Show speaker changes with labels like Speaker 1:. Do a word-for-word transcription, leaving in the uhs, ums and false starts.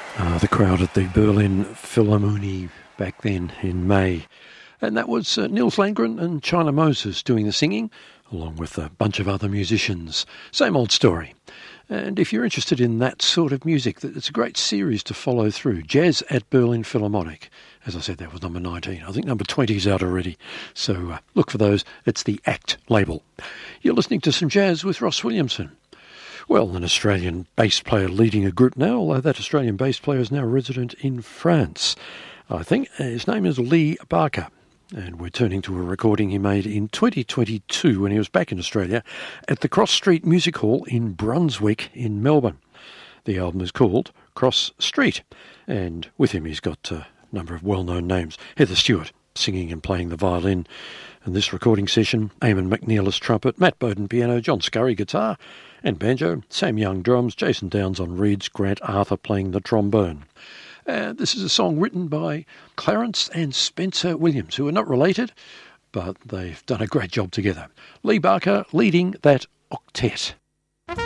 Speaker 1: Uh, the crowd at the Berlin Philharmonie back then in May. And that was uh, Nils Landgren and China Moses doing the singing, along with a bunch of other musicians. Same old story. And if you're interested in that sort of music, it's a great series to follow through. Jazz at Berlin Philharmonic. As I said, that was number nineteen. I think number twenty is out already. So uh, look for those. It's the ACT label. You're listening to some jazz with Ross Williamson. Well, an Australian bass player leading a group now, although that Australian bass player is now resident in France. I think his name is Lee Barker, and we're turning to a recording he made in twenty twenty-two when he was back in Australia at the Cross Street Music Hall in Brunswick in Melbourne. The album is called Cross Street, and with him he's got a number of well-known names. Heather Stewart singing and playing the violin. And this recording session, Eamon McNeilis trumpet, Matt Bowden piano, John Scurry guitar and banjo, Sam Young drums, Jason Downs on reeds, Grant Arthur playing the trombone. Uh, this is a song written by Clarence and Spencer Williams, who are not related, but they've done a great job together. Lee Barker leading that octet.